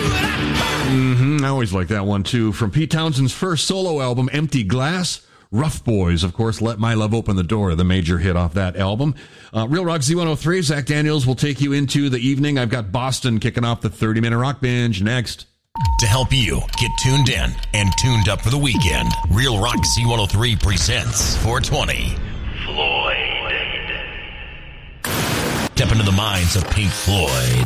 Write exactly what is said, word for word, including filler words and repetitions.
Mm-hmm. I always like that one, too. From Pete Townshend's first solo album, Empty Glass. Rough Boys, of course, Let My Love Open the Door, the major hit off that album. Uh, Real Rock Z one oh three, Zach Daniels will take you into the evening. I've got Boston kicking off the thirty-minute rock binge next. To help you get tuned in and tuned up for the weekend, Real Rock Z one oh three presents four twenty. Floyd. Step into the minds of Pink Floyd,